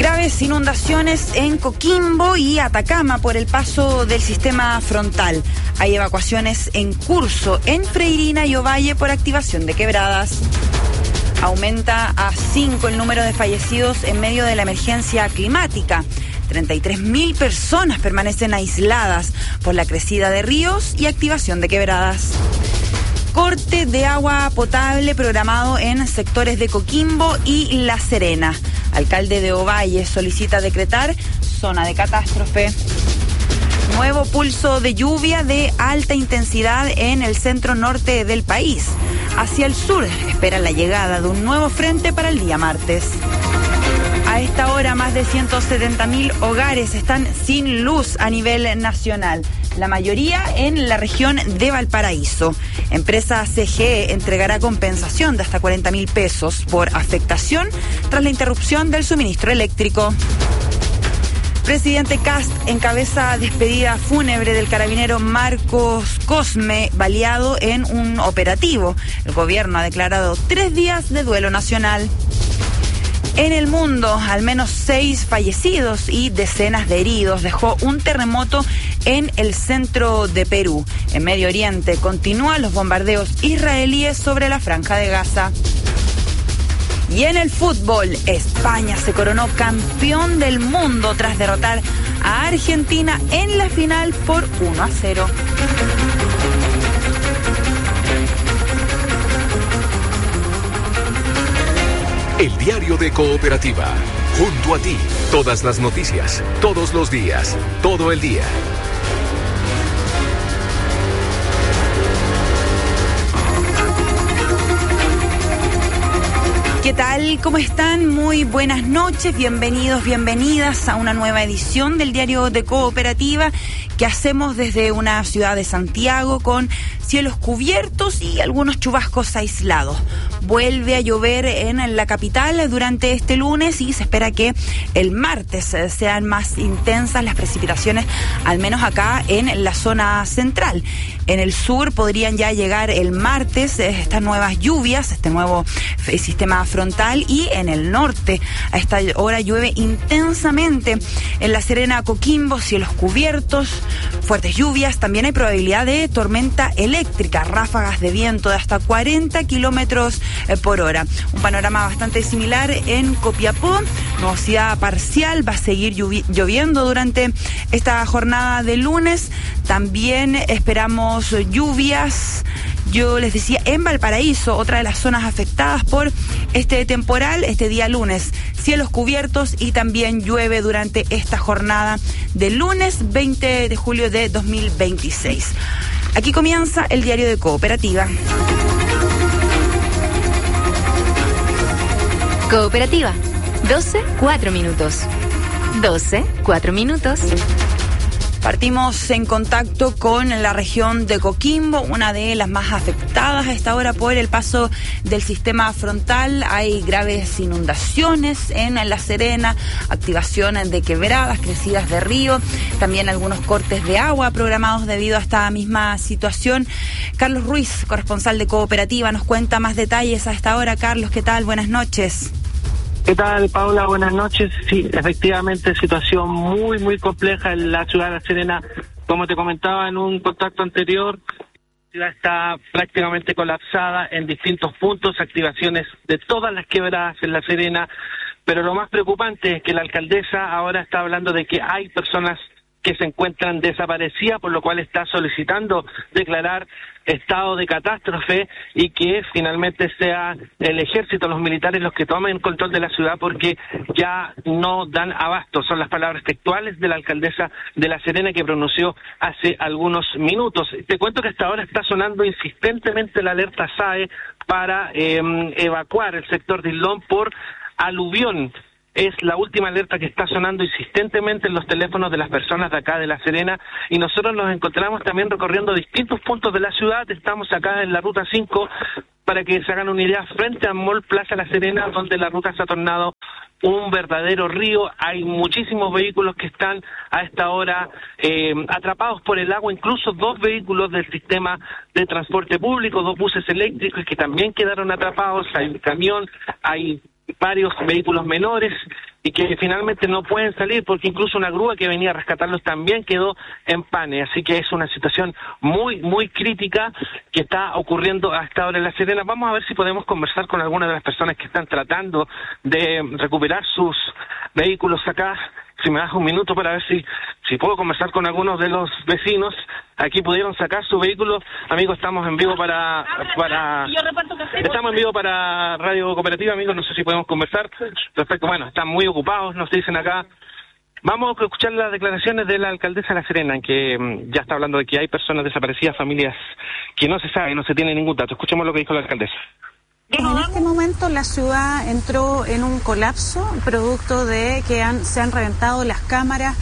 Graves inundaciones en Coquimbo y Atacama por el paso del sistema frontal. Hay evacuaciones en curso en Freirina y Ovalle por activación de quebradas. Aumenta a 5 el número de fallecidos en medio de la emergencia climática. 33.000 personas permanecen aisladas por la crecida de ríos y activación de quebradas. Corte de agua potable programado en sectores de Coquimbo y La Serena. Alcalde de Ovalle solicita decretar zona de catástrofe. Nuevo pulso de lluvia de alta intensidad en el centro norte del país. Hacia el sur espera la llegada de un nuevo frente para el día martes. A esta hora, más de 170.000 hogares están sin luz a nivel nacional, la mayoría en la región de Valparaíso. Empresa CGE entregará compensación de hasta 40.000 pesos por afectación tras la interrupción del suministro eléctrico. Presidente Kast encabeza despedida fúnebre del carabinero Marcos Cosme, baleado en un operativo. El gobierno ha declarado 3 días de duelo nacional. En el mundo, al menos 6 fallecidos y decenas de heridos dejó un terremoto en el centro de Perú. En Medio Oriente continúan los bombardeos israelíes sobre la Franja de Gaza. Y en el fútbol, España se coronó campeón del mundo tras derrotar a Argentina en la final por 1-0. El diario de Cooperativa. Junto a ti, todas las noticias, todos los días, todo el día. ¿Qué tal? ¿Cómo están? Muy buenas noches, bienvenidos, bienvenidas a una nueva edición del Diario de Cooperativa que hacemos desde una ciudad de Santiago con cielos cubiertos y algunos chubascos aislados. Vuelve a llover en la capital durante este lunes y se espera que el martes sean más intensas las precipitaciones, al menos acá en la zona central. En el sur podrían ya llegar el martes estas nuevas lluvias, este nuevo sistema frontal, y en el norte a esta hora llueve intensamente. En La Serena, Coquimbo, cielos cubiertos, fuertes lluvias, también hay probabilidad de tormenta eléctrica, ráfagas de viento de hasta 40 kilómetros por hora. Un panorama bastante similar en Copiapó, nubosidad parcial, va a seguir lloviendo durante esta jornada de lunes. También esperamos lluvias, yo les decía, en Valparaíso, otra de las zonas afectadas por este temporal, este día lunes. Cielos cubiertos y también llueve durante esta jornada del lunes 20 de julio de 2026. Aquí comienza el Diario de Cooperativa. Cooperativa, 12, 4 minutos. 12, 4 minutos. Partimos en contacto con la región de Coquimbo, una de las más afectadas a esta hora por el paso del sistema frontal. Hay graves inundaciones en La Serena, activación de quebradas, crecidas de río, también algunos cortes de agua programados debido a esta misma situación. Carlos Ruiz, corresponsal de Cooperativa, nos cuenta más detalles a esta hora. Carlos, ¿qué tal? Buenas noches. ¿Qué tal, Paula? Buenas noches. Sí, efectivamente, situación muy compleja en la ciudad de La Serena. Como te comentaba en un contacto anterior, la ciudad está prácticamente colapsada en distintos puntos, activaciones de todas las quebradas en La Serena, pero lo más preocupante es que la alcaldesa ahora está hablando de que hay personas que se encuentran desaparecidas, por lo cual está solicitando declarar estado de catástrofe y que finalmente sea el ejército, los militares los que tomen control de la ciudad porque ya no dan abasto. Son las palabras textuales de la alcaldesa de La Serena que pronunció hace algunos minutos. Te cuento que hasta ahora está sonando insistentemente la alerta SAE para evacuar el sector de Islón por aluvión. Es la última alerta que está sonando insistentemente en los teléfonos de las personas de acá de La Serena, y nosotros nos encontramos también recorriendo distintos puntos de la ciudad. Estamos acá en la Ruta 5, para que se hagan una idea, frente a Mall Plaza La Serena, donde la ruta se ha tornado un verdadero río. Hay muchísimos vehículos que están a esta hora atrapados por el agua, incluso 2 vehículos del sistema de transporte público, 2 buses eléctricos que también quedaron atrapados, hay un camión, hay varios vehículos menores, y que finalmente no pueden salir porque incluso una grúa que venía a rescatarlos también quedó en pane. Así que es una situación muy, muy crítica que está ocurriendo a esta hora en La Serena. Vamos a ver si podemos conversar con algunas de las personas que están tratando de recuperar sus vehículos acá. Si me das un minuto para ver si puedo conversar con algunos de los vecinos. Aquí pudieron sacar su vehículo. Amigos, estamos en vivo para Radio Cooperativa, amigos, no sé si podemos conversar respecto, bueno, están muy ocupados, nos dicen acá. Vamos a escuchar las declaraciones de la alcaldesa de La Serena, en que ya está hablando de que hay personas desaparecidas, familias que no se sabe, no se tiene ningún dato. Escuchemos lo que dijo la alcaldesa. En este momento la ciudad entró en un colapso producto de que se han reventado las cámaras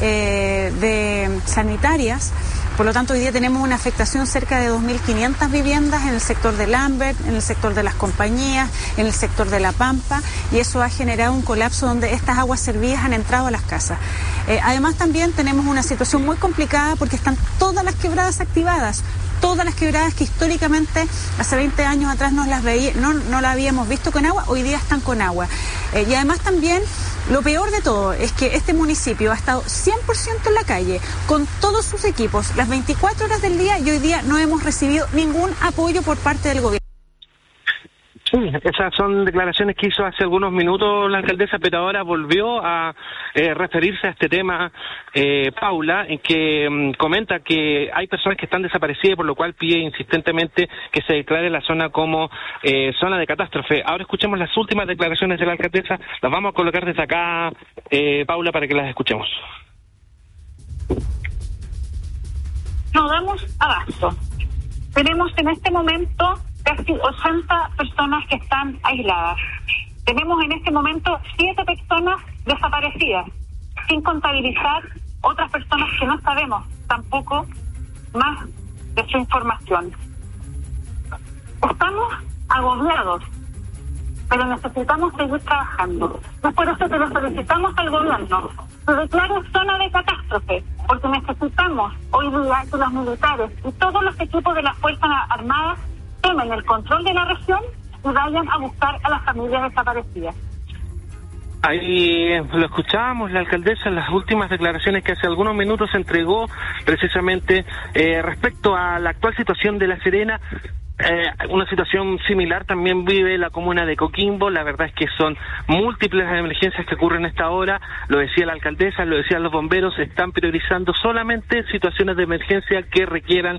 sanitarias. Por lo tanto, hoy día tenemos una afectación cerca de 2.500 viviendas en el sector de Lambert, en el sector de las compañías, en el sector de La Pampa, y eso ha generado un colapso donde estas aguas servidas han entrado a las casas. Además, también tenemos una situación muy complicada porque están todas las quebradas activadas. Todas las quebradas que históricamente hace 20 años atrás no la habíamos visto con agua, hoy día están con agua. Y además también, lo peor de todo es que este municipio ha estado 100% en la calle, con todos sus equipos, las 24 horas del día, y hoy día no hemos recibido ningún apoyo por parte del gobierno. Sí, esas son declaraciones que hizo hace algunos minutos la alcaldesa, pero ahora volvió a referirse a este tema, Paula, en que comenta que hay personas que están desaparecidas, por lo cual pide insistentemente que se declare la zona como zona de catástrofe. Ahora escuchemos las últimas declaraciones de la alcaldesa, las vamos a colocar desde acá, Paula, para que las escuchemos. No damos abasto. Tenemos en este momento casi 80 personas que están aisladas. Tenemos en este momento 7 personas desaparecidas, sin contabilizar otras personas que no sabemos tampoco más de su información. Estamos agobiados, pero necesitamos seguir trabajando. Es por eso que le solicitamos al gobierno que declare zona de catástrofe, porque necesitamos hoy día que los militares y todos los equipos de las Fuerzas Armadas tomen el control de la región y vayan a buscar a las familias desaparecidas. Ahí lo escuchábamos, la alcaldesa en las últimas declaraciones que hace algunos minutos entregó precisamente respecto a la actual situación de La Serena. Una situación similar también vive la comuna de Coquimbo. La verdad es que son múltiples las emergencias que ocurren a esta hora. Lo decía la alcaldesa, lo decían los bomberos, están priorizando solamente situaciones de emergencia que requieran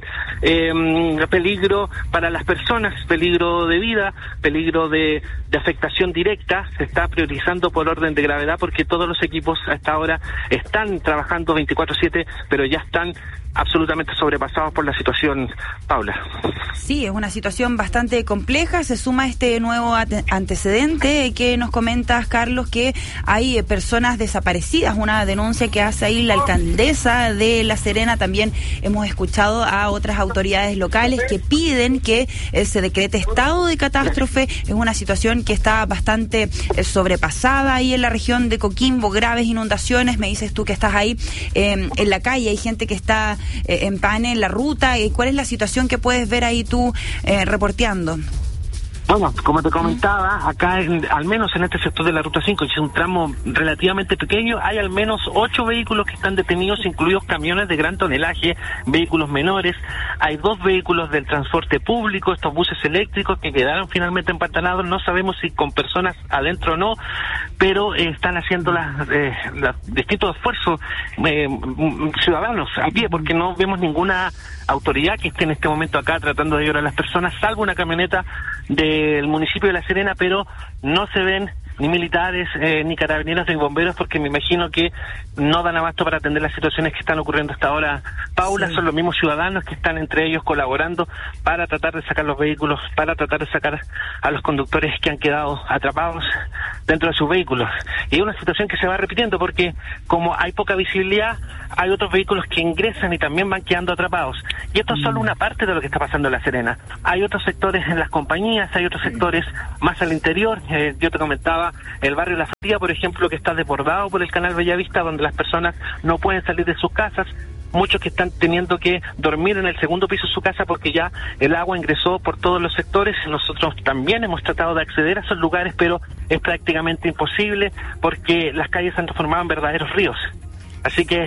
peligro para las personas, peligro de vida, peligro de afectación directa. Se está priorizando por orden de gravedad porque todos los equipos a esta hora están trabajando 24/7, pero ya están absolutamente sobrepasados por la situación, Paula. Sí, es una situación bastante compleja. Se suma este nuevo antecedente que nos comentas, Carlos, que hay personas desaparecidas, una denuncia que hace ahí la alcaldesa de La Serena. También hemos escuchado a otras autoridades locales que piden que se decrete estado de catástrofe. Es una situación que está bastante sobrepasada ahí en la región de Coquimbo, graves inundaciones. Me dices tú que estás ahí en la calle, hay gente que está en pane en la ruta. ¿Cuál es la situación que puedes ver ahí tú reporteando? Bueno, como te comentaba, acá al menos en este sector de la Ruta 5, que es un tramo relativamente pequeño, hay al menos 8 vehículos que están detenidos, incluidos camiones de gran tonelaje, vehículos menores. Hay 2 vehículos del transporte público, estos buses eléctricos que quedaron finalmente empantanados. No sabemos si con personas adentro o no, pero están haciendo los distintos esfuerzos ciudadanos a pie, porque no vemos ninguna autoridad que esté en este momento acá tratando de ayudar a las personas, salvo una camioneta del municipio de La Serena, pero no se ven ni militares, ni carabineros, ni bomberos, porque me imagino que no dan abasto para atender las situaciones que están ocurriendo hasta ahora. Paula, sí. Son los mismos ciudadanos que están entre ellos colaborando para tratar de sacar los vehículos, para tratar de sacar a los conductores que han quedado atrapados dentro de sus vehículos. Y es una situación que se va repitiendo porque como hay poca visibilidad, hay otros vehículos que ingresan y también van quedando atrapados. Y esto es solo una parte de lo que está pasando en La Serena. Hay otros sectores en las compañías, hay otros sectores más al interior. Yo te comentaba el barrio La Fría, por ejemplo, que está desbordado por el canal Bellavista, donde las personas no pueden salir de sus casas. muchos que están teniendo que dormir en el segundo piso de su casa porque ya el agua ingresó por todos los sectores. Nosotros también hemos tratado de acceder a esos lugares, pero es prácticamente imposible porque las calles se han transformado en verdaderos ríos. Así que,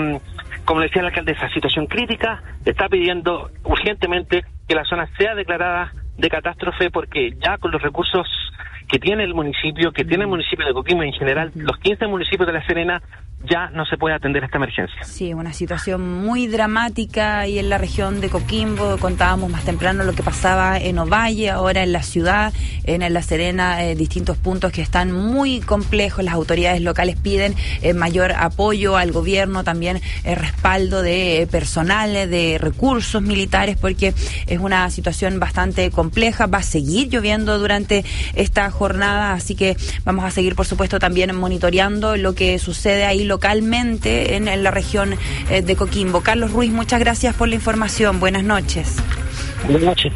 como decía la alcaldesa, situación crítica, está pidiendo urgentemente que la zona sea declarada de catástrofe porque ya con los recursos que tiene el municipio de Coquimbo en general, los 15 municipios de La Serena, ya no se puede atender esta emergencia. Sí, una situación muy dramática y en la región de Coquimbo. Contábamos más temprano lo que pasaba en Ovalle, ahora en la ciudad, en La Serena, distintos puntos que están muy complejos. Las autoridades locales piden mayor apoyo al gobierno, también respaldo de personal, de recursos militares, porque es una situación bastante compleja. Va a seguir lloviendo durante esta jornada, así que vamos a seguir, por supuesto, también monitoreando lo que sucede ahí localmente en la región de Coquimbo. Carlos Ruiz, muchas gracias por la información. Buenas noches. Buenas noches.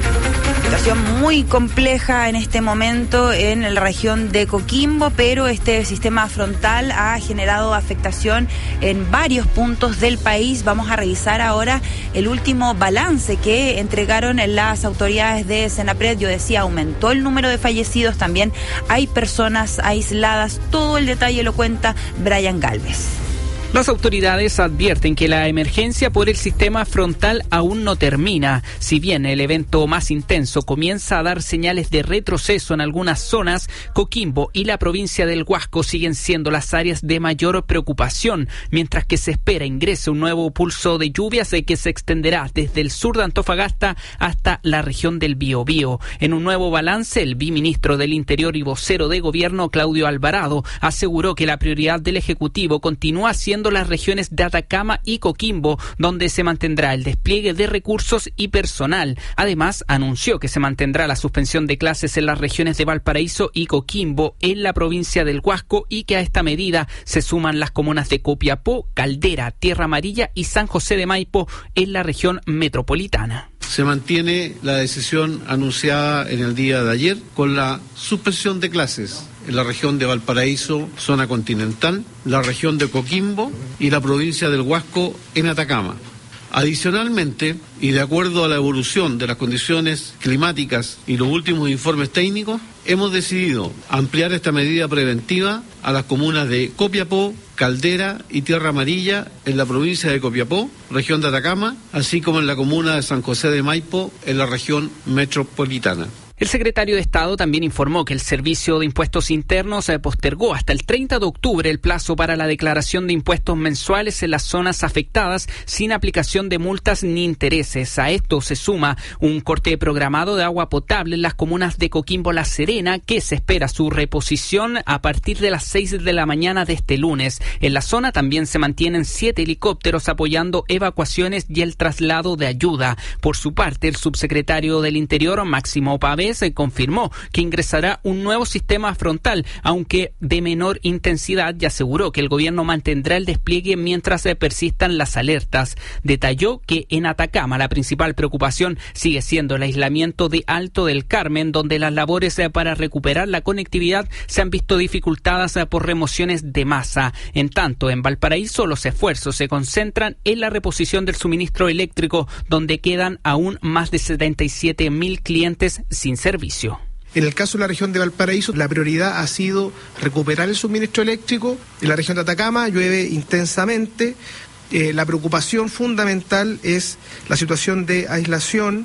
Situación muy compleja en este momento en la región de Coquimbo, pero este sistema frontal ha generado afectación en varios puntos del país. Vamos a revisar ahora el último balance que entregaron las autoridades de Senapred. Yo decía, aumentó el número de fallecidos, también hay personas aisladas. Todo el detalle lo cuenta Brian Galvez. Las autoridades advierten que la emergencia por el sistema frontal aún no termina. Si bien el evento más intenso comienza a dar señales de retroceso en algunas zonas, Coquimbo y la provincia del Huasco siguen siendo las áreas de mayor preocupación, mientras que se espera ingrese un nuevo pulso de lluvias que se extenderá desde el sur de Antofagasta hasta la región del Biobío. En un nuevo balance, el viceministro del Interior y vocero de Gobierno, Claudio Alvarado, aseguró que la prioridad del Ejecutivo continúa siendo las regiones de Atacama y Coquimbo, donde se mantendrá el despliegue de recursos y personal. Además, anunció que se mantendrá la suspensión de clases en las regiones de Valparaíso y Coquimbo en la provincia del Huasco y que a esta medida se suman las comunas de Copiapó, Caldera, Tierra Amarilla y San José de Maipo en la región metropolitana. Se mantiene la decisión anunciada en el día de ayer con la suspensión de clases en la región de Valparaíso, zona continental, la región de Coquimbo y la provincia del Huasco en Atacama. Adicionalmente, y de acuerdo a la evolución de las condiciones climáticas y los últimos informes técnicos, hemos decidido ampliar esta medida preventiva a las comunas de Copiapó, Caldera y Tierra Amarilla en la provincia de Copiapó, región de Atacama, así como en la comuna de San José de Maipo en la región metropolitana. El secretario de Estado también informó que el Servicio de Impuestos Internos postergó hasta el 30 de octubre el plazo para la declaración de impuestos mensuales en las zonas afectadas sin aplicación de multas ni intereses. A esto se suma un corte programado de agua potable en las comunas de Coquimbo La Serena, que se espera su reposición a partir de las 6 de la mañana de este lunes. En la zona también se mantienen 7 helicópteros apoyando evacuaciones y el traslado de ayuda. Por su parte, el subsecretario del Interior, Máximo Pavés, se confirmó que ingresará un nuevo sistema frontal, aunque de menor intensidad, y aseguró que el gobierno mantendrá el despliegue mientras persistan las alertas. Detalló que en Atacama la principal preocupación sigue siendo el aislamiento de Alto del Carmen, donde las labores para recuperar la conectividad se han visto dificultadas por remociones de masa. En tanto, en Valparaíso los esfuerzos se concentran en la reposición del suministro eléctrico, donde quedan aún más de 77.000 clientes sin servicio. En el caso de la región de Valparaíso, la prioridad ha sido recuperar el suministro eléctrico. En la región de Atacama llueve intensamente. La preocupación fundamental es la situación de aislación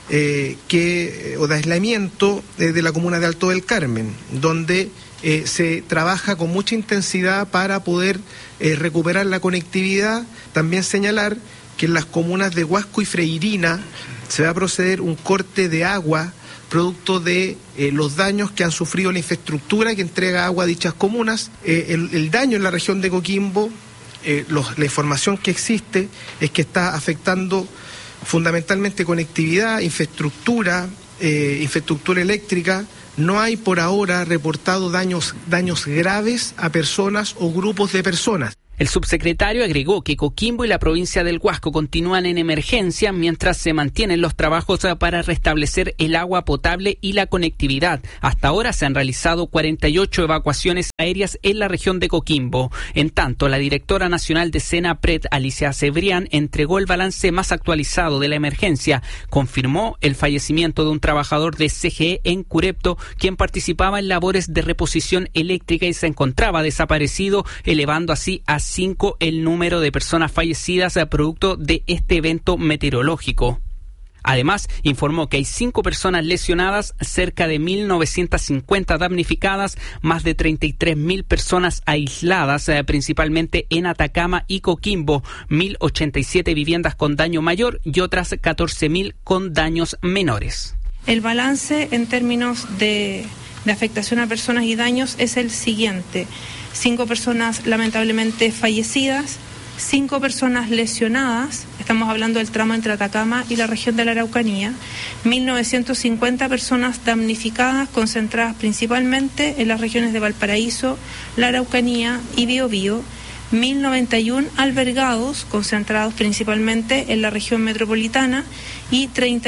o de aislamiento de la comuna de Alto del Carmen, donde se trabaja con mucha intensidad para poder recuperar la conectividad. También señalar que en las comunas de Huasco y Freirina se va a proceder un corte de agua producto de los daños que han sufrido la infraestructura que entrega agua a dichas comunas. El daño en la región de Coquimbo, la información que existe es que está afectando fundamentalmente conectividad, infraestructura eléctrica. No hay por ahora reportado daños graves a personas o grupos de personas. El subsecretario agregó que Coquimbo y la provincia del Huasco continúan en emergencia mientras se mantienen los trabajos para restablecer el agua potable y la conectividad. Hasta ahora se han realizado 48 evacuaciones aéreas en la región de Coquimbo. En tanto, la directora nacional de Senapred, Alicia Cebrián, entregó el balance más actualizado de la emergencia. Confirmó el fallecimiento de un trabajador de CGE en Curepto, quien participaba en labores de reposición eléctrica y se encontraba desaparecido, elevando así a 5 el número de personas fallecidas a producto de este evento meteorológico. Además, informó que hay 5 personas lesionadas, cerca de 1.950 damnificadas, más de 33.000 personas aisladas, principalmente en Atacama y Coquimbo, 1.087 viviendas con daño mayor y otras 14.000 con daños menores. El balance en términos de afectación a personas y daños es el siguiente: 5 personas lamentablemente fallecidas, 5 personas lesionadas, estamos hablando del tramo entre Atacama y la región de la Araucanía, 1.950 personas damnificadas, concentradas principalmente en las regiones de Valparaíso, la Araucanía y Biobío, 1.091 albergados, concentrados principalmente en la región metropolitana, y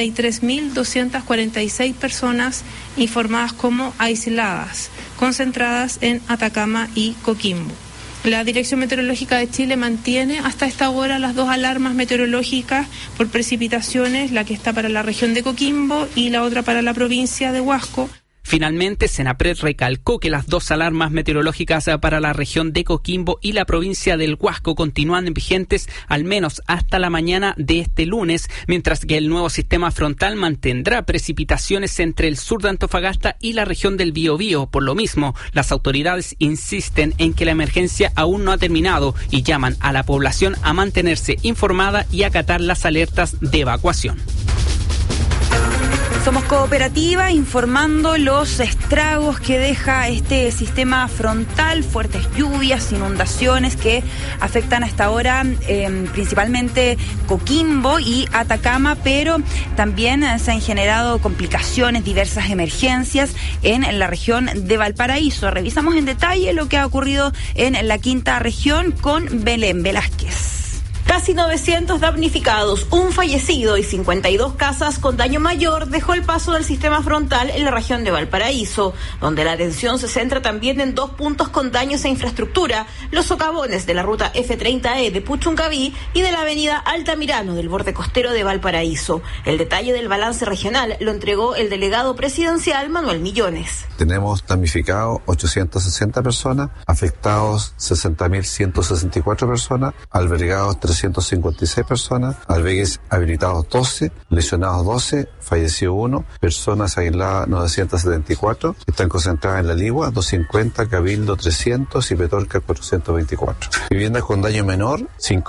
33.246 personas informadas como aisladas, concentradas en Atacama y Coquimbo. La Dirección Meteorológica de Chile mantiene hasta esta hora las 2 alarmas meteorológicas por precipitaciones, la que está para la región de Coquimbo y la otra para la provincia de Huasco. Finalmente, Senapred recalcó que las 2 alarmas meteorológicas para la región de Coquimbo y la provincia del Huasco continúan vigentes al menos hasta la mañana de este lunes, mientras que el nuevo sistema frontal mantendrá precipitaciones entre el sur de Antofagasta y la región del Biobío. Por lo mismo, las autoridades insisten en que la emergencia aún no ha terminado y llaman a la población a mantenerse informada y acatar las alertas de evacuación. Somos Cooperativa, informando los estragos que deja este sistema frontal, fuertes lluvias, inundaciones que afectan hasta ahora principalmente Coquimbo y Atacama, pero también se han generado complicaciones, diversas emergencias en la región de Valparaíso. Revisamos en detalle lo que ha ocurrido en la quinta región con Belén Velázquez. Casi 900 damnificados, un fallecido y 52 casas con daño mayor dejó el paso del sistema frontal en la región de Valparaíso, donde la atención se centra también en 2 puntos con daños a infraestructura, los socavones de la ruta F30E de Puchuncaví y de la avenida Altamirano del borde costero de Valparaíso. El detalle del balance regional lo entregó el delegado presidencial Manuel Millones. Tenemos damnificados 860 personas, afectados 60.164 personas, albergados 356 personas, albergues habilitados 12, lesionados 12, fallecido 1, personas aisladas 974, están concentradas en La Ligua 250, Cabildo 300 y Petorca 424. Viviendas con daño menor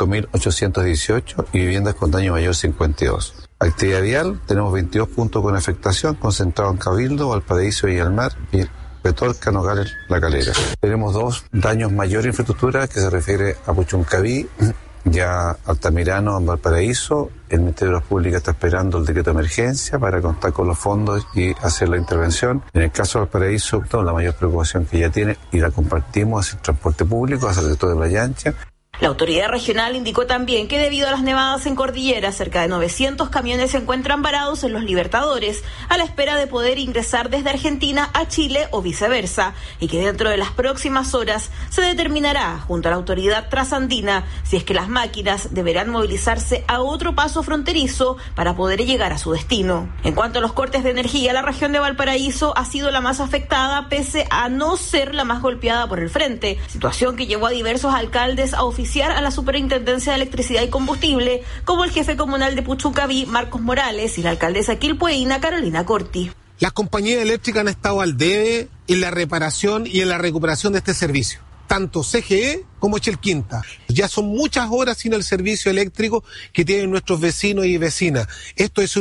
5.818 y viviendas con daño mayor 52. Actividad vial, tenemos 22 puntos con afectación, concentrados en Cabildo, Valparaíso y El Mar y Petorca, Nogales, La Calera. Tenemos 2 daños mayor infraestructura que se refiere a Puchuncaví, ya Altamirano, en Valparaíso. El Ministerio de Obras Públicas está esperando el decreto de emergencia para contar con los fondos y hacer la intervención. En el caso de Valparaíso, la mayor preocupación que ya tiene, y la compartimos, es el transporte público hacia el sector de Playa Ancha. La autoridad regional indicó también que debido a las nevadas en cordillera, cerca de 900 camiones se encuentran varados en los Libertadores, a la espera de poder ingresar desde Argentina a Chile o viceversa, y que dentro de las próximas horas se determinará, junto a la autoridad trasandina, si es que las máquinas deberán movilizarse a otro paso fronterizo para poder llegar a su destino. En cuanto a los cortes de energía, la región de Valparaíso ha sido la más afectada, pese a no ser la más golpeada por el frente, situación que llevó a diversos alcaldes a oficiar a la Superintendencia de Electricidad y Combustible, como el jefe comunal de Puchuncaví, Marcos Morales, y la alcaldesa quilpueína, Carolina Corti. Las compañías eléctricas han estado al debe en la reparación y en la recuperación de este servicio, tanto CGE como Chelquinta. Ya son muchas horas sin el servicio eléctrico que tienen nuestros vecinos y vecinas. Esto es una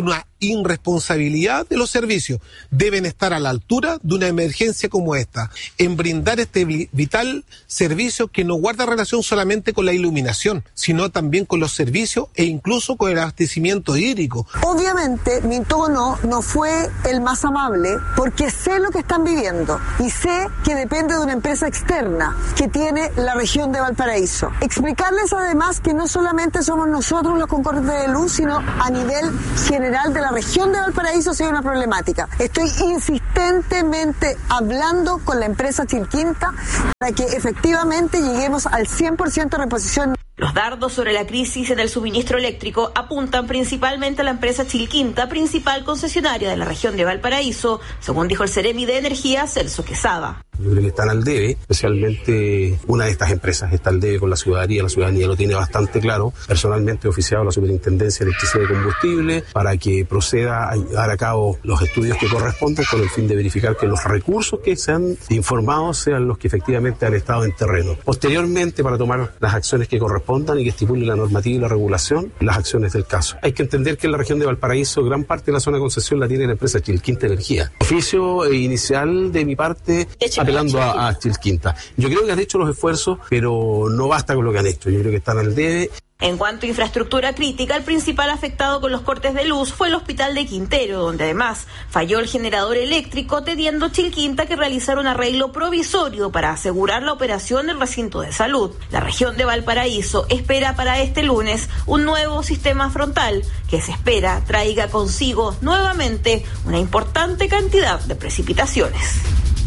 irresponsabilidad de los servicios. Deben estar a la altura de una emergencia como esta, en brindar este vital servicio que no guarda relación solamente con la iluminación, sino también con los servicios e incluso con el abastecimiento hídrico. Obviamente mi tono no fue el más amable porque sé lo que están viviendo y sé que depende de una empresa externa que tiene la región de Valparaíso. Explicarles además que no solamente somos nosotros los concordantes de luz, sino a nivel general de la región de Valparaíso sí hay una problemática. Estoy insistentemente hablando con la empresa Chilquinta para que efectivamente lleguemos al 100% de reposición. Los dardos sobre la crisis en el suministro eléctrico apuntan principalmente a la empresa Chilquinta, principal concesionaria de la región de Valparaíso, según dijo el Seremi de Energía, Celso Quesada. Yo creo que están al debe, especialmente una de estas empresas está al debe con la ciudadanía lo tiene bastante claro. Personalmente he oficiado a la Superintendencia de Electricidad y Combustible para que proceda a llevar a cabo los estudios que corresponden con el fin de verificar que los recursos que se han informado sean los que efectivamente han estado en terreno. Posteriormente, para tomar las acciones que correspondan y que estipule la normativa y la regulación, las acciones del caso. Hay que entender que en la región de Valparaíso gran parte de la zona de concesión la tiene la empresa Chilquinta Energía. Oficio inicial de mi parte apelando a Chilquinta. Yo creo que han hecho los esfuerzos, pero no basta con lo que han hecho. Yo creo que están al debe. En cuanto a infraestructura crítica, el principal afectado con los cortes de luz fue el hospital de Quintero, donde además falló el generador eléctrico, teniendo Chilquinta que realizar un arreglo provisorio para asegurar la operación del recinto de salud. La región de Valparaíso espera para este lunes un nuevo sistema frontal que se espera traiga consigo nuevamente una importante cantidad de precipitaciones.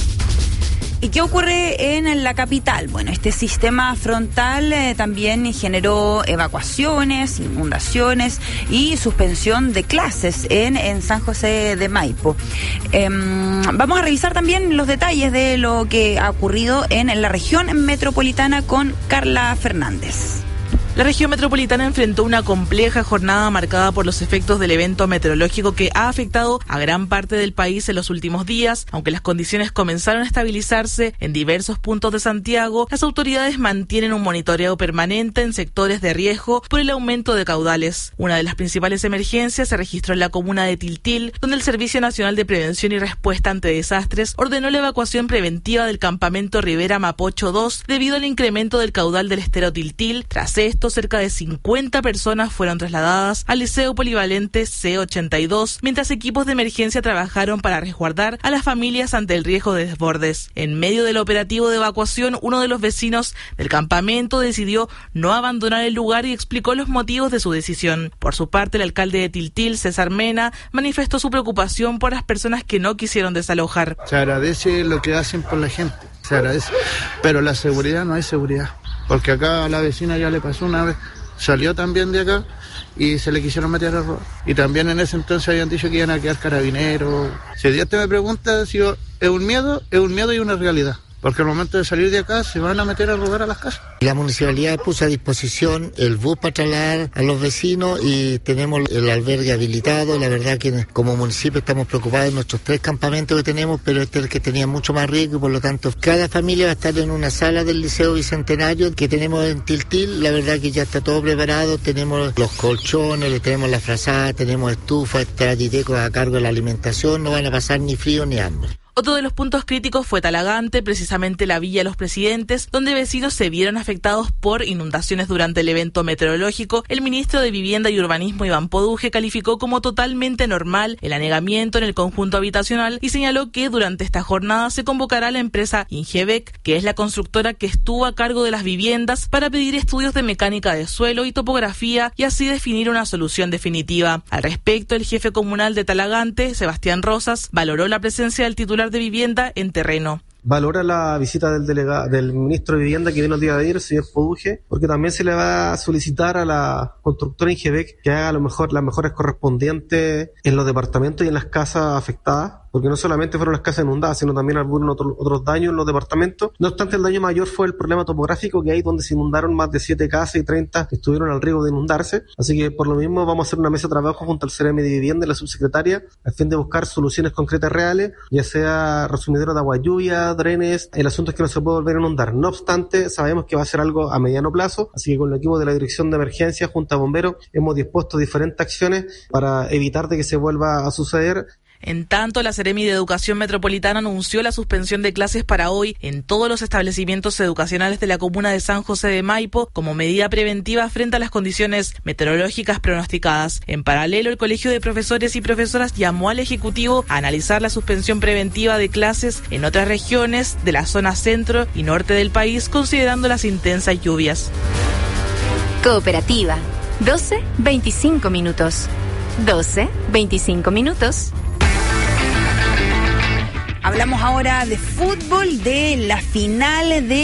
¿Y qué ocurre en la capital? Bueno, este sistema frontal también generó evacuaciones, inundaciones y suspensión de clases en San José de Maipo. Vamos a revisar también los detalles de lo que ha ocurrido en la región metropolitana con Carla Fernández. La región metropolitana enfrentó una compleja jornada marcada por los efectos del evento meteorológico que ha afectado a gran parte del país en los últimos días. Aunque las condiciones comenzaron a estabilizarse en diversos puntos de Santiago, las autoridades mantienen un monitoreo permanente en sectores de riesgo por el aumento de caudales. Una de las principales emergencias se registró en la comuna de Tiltil, donde el Servicio Nacional de Prevención y Respuesta ante Desastres ordenó la evacuación preventiva del campamento Rivera Mapocho 2 debido al incremento del caudal del estero Tiltil. Tras esto, cerca de 50 personas fueron trasladadas al Liceo Polivalente C82, mientras equipos de emergencia trabajaron para resguardar a las familias ante el riesgo de desbordes. En medio del operativo de evacuación, uno de los vecinos del campamento decidió no abandonar el lugar y explicó los motivos de su decisión. Por su parte, el alcalde de Tiltil, César Mena, manifestó su preocupación por las personas que no quisieron desalojar. Se agradece lo que hacen por la gente, se agradece, pero la seguridad no hay seguridad. Porque acá a la vecina ya le pasó una vez, salió también de acá y se le quisieron meter a robar. Y también en ese entonces habían dicho que iban a quedar carabineros. Si Dios te me pregunta si es un miedo y una realidad. Porque al momento de salir de acá se van a meter a robar a las casas. La municipalidad puso a disposición el bus para trasladar a los vecinos y tenemos el albergue habilitado. La verdad que como municipio estamos preocupados de nuestros 3 campamentos que tenemos, pero este es el que tenía mucho más riesgo y por lo tanto cada familia va a estar en una sala del Liceo Bicentenario que tenemos en Tiltil. La verdad que ya está todo preparado, tenemos los colchones, tenemos la frazada, tenemos estufa, Traditeco a cargo de la alimentación, no van a pasar ni frío ni hambre. Otro de los puntos críticos fue Talagante, precisamente la Villa Los Presidentes, donde vecinos se vieron afectados por inundaciones durante el evento meteorológico. El ministro de Vivienda y Urbanismo, Iván Poduje, calificó como totalmente normal el anegamiento en el conjunto habitacional y señaló que durante esta jornada se convocará a la empresa Ingebec, que es la constructora que estuvo a cargo de las viviendas, para pedir estudios de mecánica de suelo y topografía y así definir una solución definitiva. Al respecto, el jefe comunal de Talagante, Sebastián Rosas, valoró la presencia del titular de vivienda en terreno. Valora la visita del ministro de Vivienda que vino el día de ayer, el señor Poduje, porque también se le va a solicitar a la constructora Ingebec que haga las mejoras correspondientes en los departamentos y en las casas afectadas, porque no solamente fueron las casas inundadas, sino también algunos otros daños en los departamentos. No obstante, el daño mayor fue el problema topográfico que hay, donde se inundaron más de 7 casas y 30 estuvieron al riesgo de inundarse. Así que por lo mismo vamos a hacer una mesa de trabajo junto al CRM de Vivienda y la subsecretaria a fin de buscar soluciones concretas reales, ya sea resumidero de agua lluvia, drenes. El asunto es que no se puede volver a inundar. No obstante, sabemos que va a ser algo a mediano plazo, así que con el equipo de la Dirección de Emergencia junto a bomberos hemos dispuesto diferentes acciones para evitar de que se vuelva a suceder. En tanto, la Seremi de Educación Metropolitana anunció la suspensión de clases para hoy en todos los establecimientos educacionales de la comuna de San José de Maipo como medida preventiva frente a las condiciones meteorológicas pronosticadas. En paralelo, el Colegio de Profesores y Profesoras llamó al Ejecutivo a analizar la suspensión preventiva de clases en otras regiones de la zona centro y norte del país, considerando las intensas lluvias. Cooperativa, 12:25 minutos. 12:25 minutos. Hablamos ahora de fútbol, de la final de